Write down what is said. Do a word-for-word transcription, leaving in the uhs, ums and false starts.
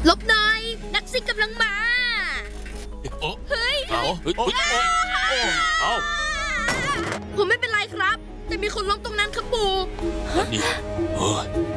ลบหน่อยนักซิ่งกำลังมาเฮ้ยเอาเฮ้ยเอาผมไม่เป็นไรครับแต่มีคนล้มตรงนั้นครับปู่นี่เฮ้ย